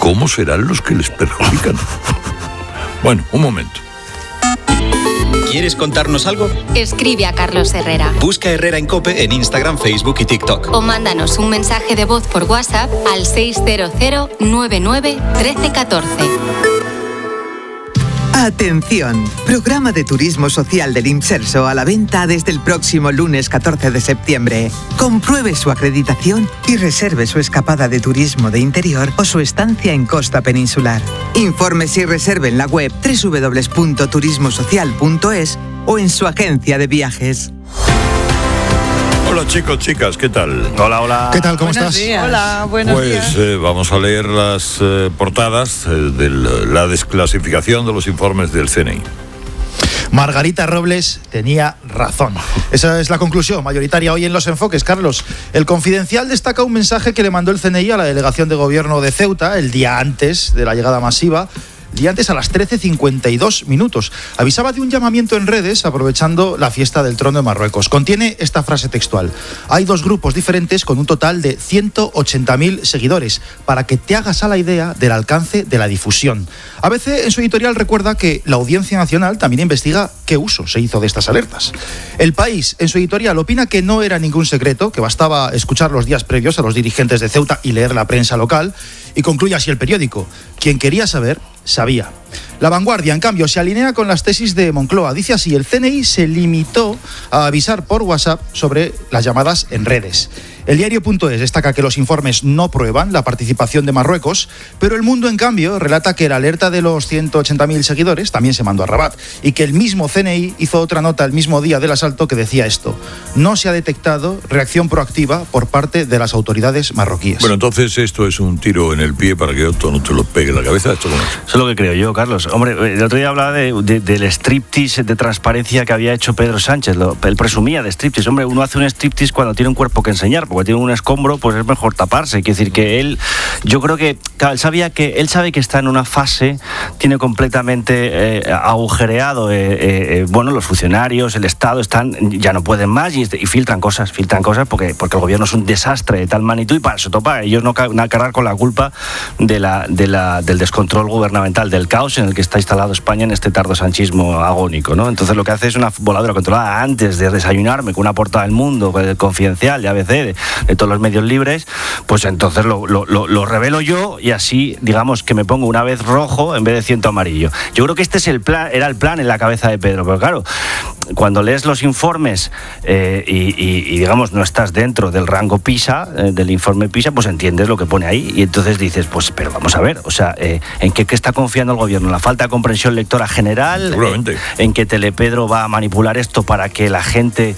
¿cómo serán los que les perjudican? Bueno, un momento. ¿Quieres contarnos algo? Escribe a Carlos Herrera. Busca Herrera en COPE en Instagram, Facebook y TikTok. O mándanos un mensaje de voz por WhatsApp al 600 99 13 14. Atención, programa de turismo social del Imserso a la venta desde el próximo lunes 14 de septiembre. Compruebe su acreditación y reserve su escapada de turismo de interior o su estancia en costa peninsular. Infórmese y reserve en la web www.turismosocial.es o en su agencia de viajes. Hola chicos, chicas, ¿qué tal? Hola, hola. ¿Qué tal? ¿Cómo estás? Días. Hola, buenos días. Pues vamos a leer las portadas de la desclasificación de los informes del CNI. Margarita Robles tenía razón. Esa es la conclusión mayoritaria hoy en Los Enfoques, Carlos. El Confidencial destaca un mensaje que le mandó el CNI a la delegación de gobierno de Ceuta el día antes de la llegada masiva. Y antes a las 13:52. Avisaba de un llamamiento en redes aprovechando la fiesta del trono de Marruecos. Contiene esta frase textual: hay dos grupos diferentes con un total de 180.000 seguidores, para que te hagas a la idea del alcance de la difusión. ABC en su editorial recuerda que la Audiencia Nacional también investiga qué uso se hizo de estas alertas. El País en su editorial opina que no era ningún secreto, que bastaba escuchar los días previos a los dirigentes de Ceuta y leer la prensa local, y concluye así el periódico: quien quería saber, sabía. La Vanguardia, en cambio, se alinea con las tesis de Moncloa. Dice así: el CNI se limitó a avisar por WhatsApp sobre las llamadas en redes. El diario.es destaca que los informes no prueban la participación de Marruecos, pero El Mundo, en cambio, relata que la alerta de los 180.000 seguidores también se mandó a Rabat y que el mismo CNI hizo otra nota el mismo día del asalto que decía esto: no se ha detectado reacción proactiva por parte de las autoridades marroquíes. Bueno, entonces esto es un tiro en el pie para que otro no te lo pegue en la cabeza. ¿Esto cómo es? Eso es lo que creo yo, Carlos. Hombre, el otro día hablaba del striptease de transparencia que había hecho Pedro Sánchez. Él presumía de striptease. Hombre, uno hace un striptease cuando tiene un cuerpo que enseñar, porque tiene un escombro, pues es mejor taparse. Quiere decir que él, yo creo que, claro, él sabe que está en una fase, tiene completamente agujereado, bueno, los funcionarios, el Estado ya no pueden más y filtran cosas porque el gobierno es un desastre de tal magnitud, y para eso topa ellos no cargar con la culpa del descontrol gubernamental, del caos en el que está instalado España en este tardosanchismo agónico, ¿no? Entonces lo que hace es una voladura controlada. Antes de desayunarme con una portada del Mundo, Confidencial, de ABC, de todos los medios libres, pues entonces lo revelo yo, y así, digamos, que me pongo una vez rojo en vez de ciento amarillo. Yo creo que este es era el plan en la cabeza de Pedro, pero claro, cuando lees los informes y digamos no estás dentro del rango PISA, del informe PISA, pues entiendes lo que pone ahí, y entonces dices, pues pero vamos a ver, o sea, ¿en qué está confiando el gobierno? ¿En la falta de comprensión lectora general? Seguramente. ¿En que Telepedro va a manipular esto para que la gente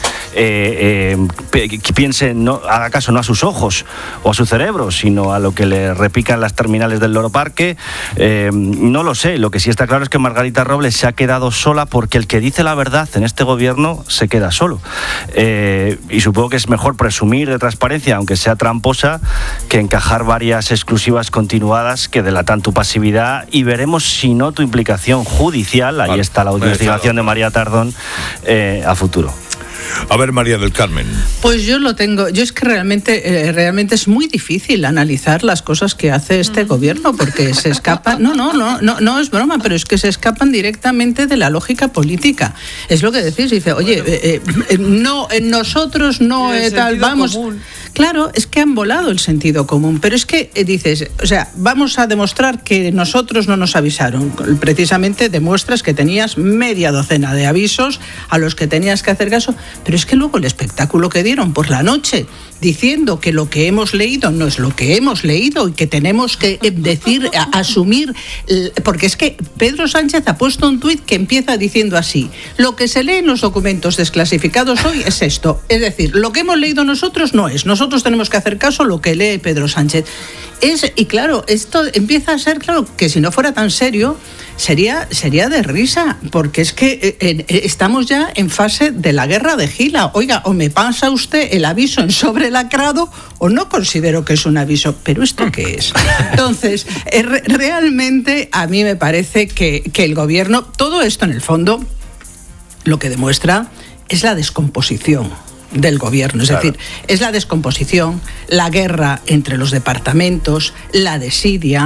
piense, no haga caso no a sus ojos o a su cerebro, sino a lo que le repican las terminales del Loro Parque? No lo sé. Lo que sí está claro es que Margarita Robles se ha quedado sola, porque el que dice la verdad en este gobierno se queda solo. Y supongo que es mejor presumir de transparencia, aunque sea tramposa, que encajar varias exclusivas continuadas que delatan tu pasividad, y veremos si no tu implicación judicial. Ahí está la investigación de María Tardón a futuro. A ver, María del Carmen. Pues yo lo tengo. Yo es que realmente es muy difícil analizar las cosas que hace este gobierno, porque se escapan. No es broma, pero es que se escapan directamente de la lógica política. Es lo que decís. Dice, oye, no, en nosotros no tal, vamos. Común. Claro, es que han volado el sentido común, pero es que dices, o sea, vamos a demostrar que nosotros no nos avisaron. Precisamente demuestras que tenías media docena de avisos a los que tenías que hacer caso, pero es que luego el espectáculo que dieron por la noche, diciendo que lo que hemos leído no es lo que hemos leído y que tenemos que decir, asumir, porque es que Pedro Sánchez ha puesto un tuit que empieza diciendo así: lo que se lee en los documentos desclasificados hoy es esto, es decir, lo que hemos leído nosotros no es, nosotros tenemos que hacer caso a lo que lee Pedro Sánchez. Y claro, esto empieza a ser, claro, que si no fuera tan serio, sería de risa, porque es que estamos ya en fase de la guerra de Gila. Oiga, o me pasa usted el aviso en sobre lacrado, o no considero que es un aviso. ¿Pero esto qué es? Entonces, realmente a mí me parece que el gobierno, todo esto en el fondo, lo que demuestra es la descomposición del gobierno, es decir, es la descomposición, la guerra entre los departamentos, la desidia,